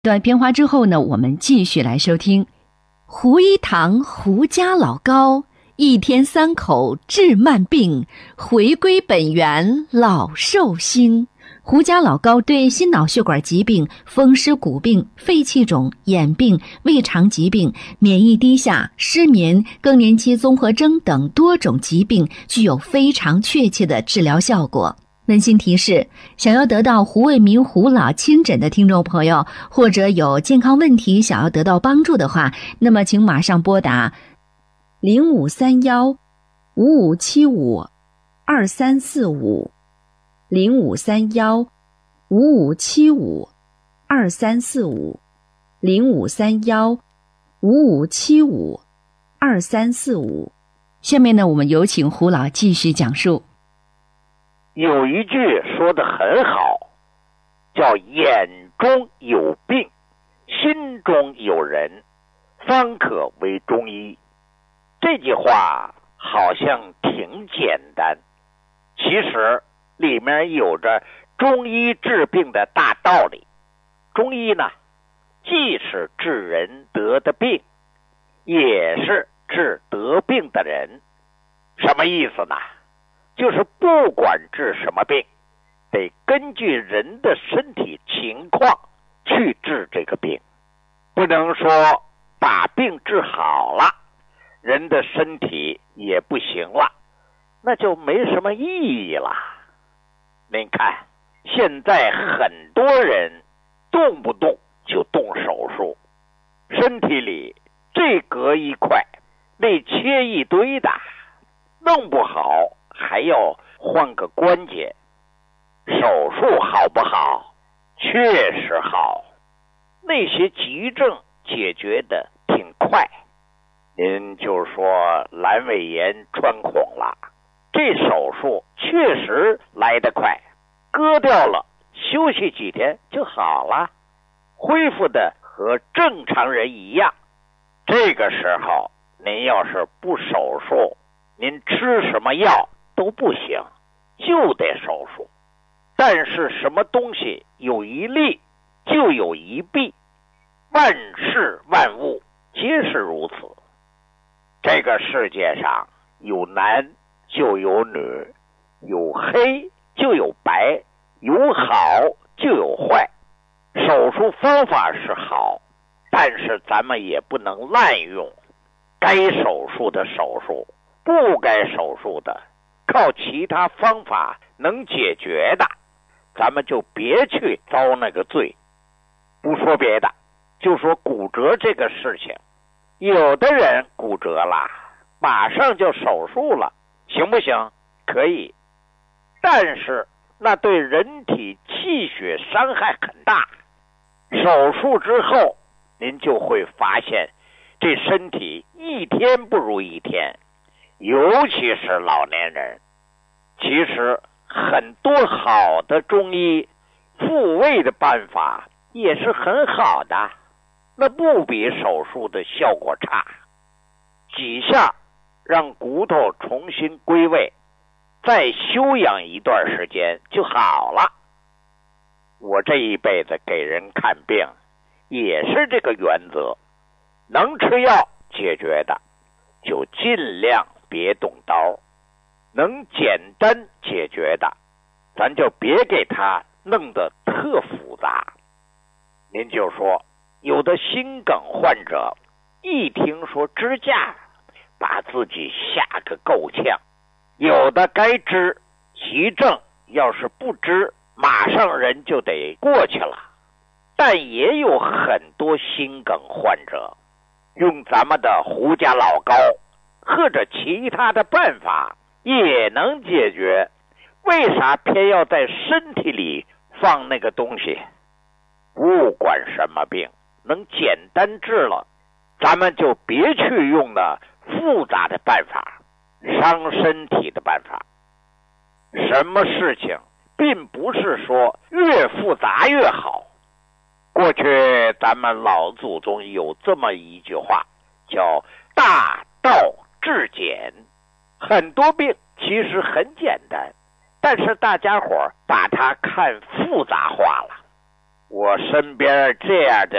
段片花之后呢，我们继续来收听胡一堂胡家老高一天3口治慢病，回归本源老寿星。胡家老高对心脑血管疾病、风湿骨病、肺气肿、眼病、胃肠疾病、免疫低下、失眠、更年期综合征等多种疾病具有非常确切的治疗效果。温馨提示，想要得到胡卫民胡老亲诊的听众朋友，或者有健康问题想要得到帮助的话，那么请马上拨打0531-5575-2345 0531-5575-2345 0531-5575-2345。下面呢，我们有请胡老继续讲述。 有一句说得很好，叫眼中有病，心中有人，方可为中医。这句话好像挺简单，其实里面有着中医治病的大道理。中医呢，既是治人得的病，也是治得病的人。什么意思呢？就是不管治什么病，得根据人的身体情况去治这个病，不能说把病治好了，人的身体也不行了，那就没什么意义了。您看，现在很多人动不动就动手术，身体里这割一块，那切一堆的，弄不好还要换个关节。手术好不好？确实好，那些急症解决的挺快。您就说阑尾炎穿孔了，这手术确实来得快，割掉了，休息几天就好了，恢复的和正常人一样。这个时候您要是不手术，您吃什么药都不行，就得手术。但是什么东西有一利就有一弊，万事万物皆是如此。这个世界上有男就有女，有黑就有白，有好就有坏。手术方法是好，但是咱们也不能滥用，该手术的手术，不该手术的，靠其他方法能解决的，咱们就别去遭那个罪。不说别的，就说骨折这个事情，有的人骨折了，马上就手术了，行不行？可以，但是那对人体气血伤害很大。手术之后，您就会发现这身体一天不如一天，尤其是老年人。其实很多好的中医复位的办法也是很好的，那不比手术的效果差。几下让骨头重新归位，再休养一段时间就好了。我这一辈子给人看病也是这个原则，能吃药解决的就尽量别动刀，能简单解决的咱就别给它弄得特复杂。您就说有的心梗患者一听说支架，把自己吓个够呛。有的该支急症，要是不支，马上人就得过去了。但也有很多心梗患者用咱们的胡家老高或者其他的办法也能解决，为啥偏要在身体里放那个东西？不管什么病，能简单治了，咱们就别去用那复杂的办法，伤身体的办法。什么事情并不是说越复杂越好。过去咱们老祖宗有这么一句话，叫大道至简。很多病其实很简单，但是大家伙把它看复杂化了。 我身边这样的